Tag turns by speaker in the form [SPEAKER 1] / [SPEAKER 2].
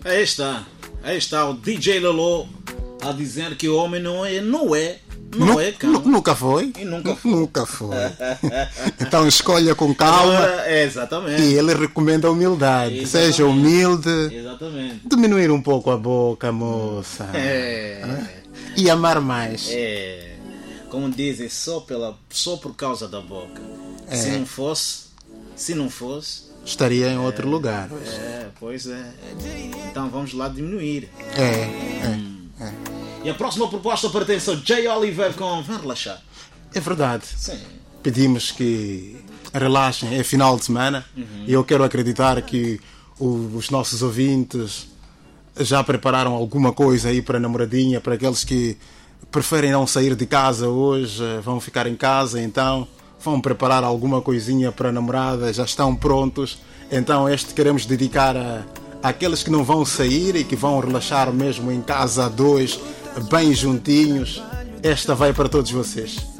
[SPEAKER 1] Aí está o DJ Lolo a dizer que o homem não é cão.
[SPEAKER 2] Nunca foi.
[SPEAKER 1] E nunca foi.
[SPEAKER 2] Nunca foi. Então escolha com calma.
[SPEAKER 1] Exatamente.
[SPEAKER 2] E ele recomenda a humildade.
[SPEAKER 1] Exatamente.
[SPEAKER 2] Seja humilde.
[SPEAKER 1] Exatamente.
[SPEAKER 2] Diminuir um pouco a boca, moça. E amar mais.
[SPEAKER 1] Como dizem, só por causa da boca. Se não fosse,
[SPEAKER 2] estaria em outro lugar.
[SPEAKER 1] Pois é. Então vamos lá diminuir.
[SPEAKER 2] É.
[SPEAKER 1] E a próxima proposta pertence ao Jay Oliver com Vem Relaxar.
[SPEAKER 2] É verdade.
[SPEAKER 1] Sim.
[SPEAKER 2] Pedimos que relaxem, é final de semana. E eu quero acreditar que os nossos ouvintes já prepararam alguma coisa aí para a namoradinha, para aqueles que preferem não sair de casa hoje, vão ficar em casa, então vão preparar alguma coisinha para a namorada, já estão prontos. Então este queremos dedicar àqueles que não vão sair e que vão relaxar mesmo em casa a dois, bem juntinhos. Esta vai para todos vocês.